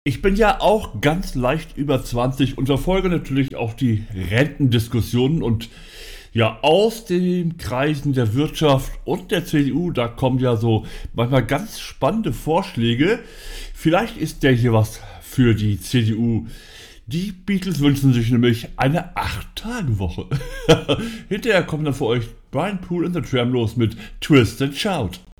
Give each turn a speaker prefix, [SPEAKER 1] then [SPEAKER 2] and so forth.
[SPEAKER 1] Ich bin ja auch ganz leicht über 20 und verfolge natürlich auch die Rentendiskussionen und ja, aus den Kreisen der Wirtschaft und der CDU, da kommen ja so manchmal ganz spannende Vorschläge. Vielleicht ist der hier was für die CDU. Die Beatles wünschen sich nämlich eine 8-Tage-Woche. Hinterher kommt dann für euch Brian Poole and the Tramlos mit Twist and Shout.